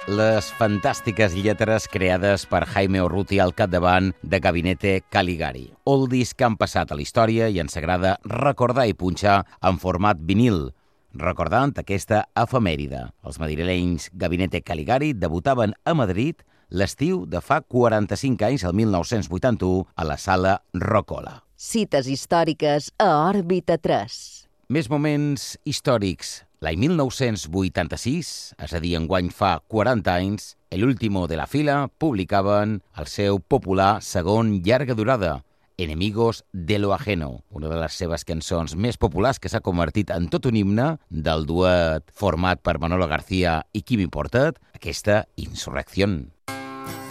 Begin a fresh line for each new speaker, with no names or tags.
les fantàstiques lletres creades per Jaime Urruti al capdavant de Gabinete Caligari. Oldies que han passat a la història i ens agrada recordar i punxar en format vinil, recordant aquesta efemèride. Els madrilenys Gabinete Caligari debutaven a Madrid l'estiu de fa 45 anys, el 1981, a la Sala Rocola.
Cites històriques a Òrbita 3.
Més moments històrics. L'any 1986, és a dir, enguany fa 40 anys, El último de la fila publicaven el seu popular segon llarga durada, Enemigos de lo ajeno, una de les seves cançons més populars que s'ha convertit en tot un himne del duet format per Manolo García i Quimi Portet, aquesta Insurrección.